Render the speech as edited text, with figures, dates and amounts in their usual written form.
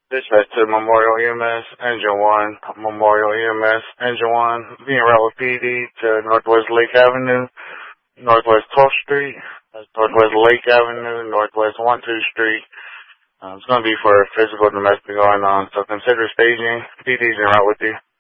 Dispatch to Memorial EMS, Engine 1, Memorial EMS, Engine 1, being route with PD to Northwest Lake Avenue, Northwest 12th Street, that's Northwest Lake Avenue, Northwest 12th Street. It's going to be for physical domestic going on, so consider staging. PD's en route with you.